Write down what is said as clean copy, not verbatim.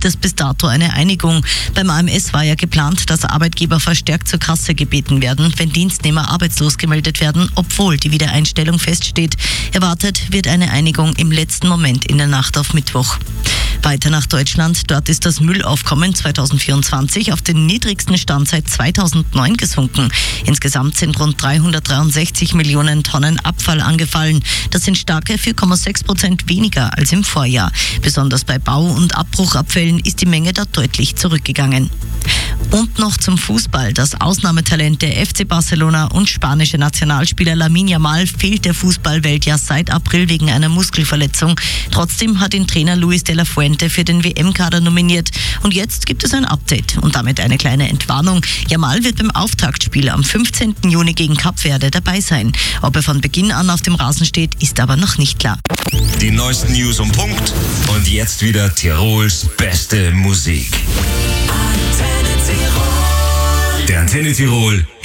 gibt es bis dato eine Einigung. Beim AMS war ja geplant, dass Arbeitgeber verstärkt zur Kasse gebeten werden, wenn Dienstnehmer arbeitslos gemeldet werden, obwohl die Wiedereinstellung feststeht. Erwartet wird eine Einigung im letzten Moment in der Nacht auf Mittwoch. Weiter nach Deutschland. Dort ist das Müllaufkommen 2024 auf den niedrigsten Stand seit 2009 gesunken. Insgesamt sind rund 363 Millionen Tonnen Abfall angefallen. Das sind starke 4,6% weniger als im Vorjahr. Besonders bei Bau- und Abbruchabfällen ist die Menge da deutlich zurückgegangen. Und noch zum Fußball. Das Ausnahmetalent der FC Barcelona und spanische Nationalspieler Lamine Yamal fehlt der Fußballwelt ja seit April wegen einer Muskelverletzung. Trotzdem hat ihn Trainer Luis de la Fuente für den WM-Kader nominiert. Und jetzt gibt es ein Update und damit eine kleine Entwarnung. Yamal wird beim Auftaktspiel am 15. Juni gegen Kap Verde dabei sein. Ob er von Beginn an auf dem Rasen steht, ist aber noch nicht klar. Die neuesten News um Punkt und jetzt wieder Tirols beste Musik. Der Antenne Tirol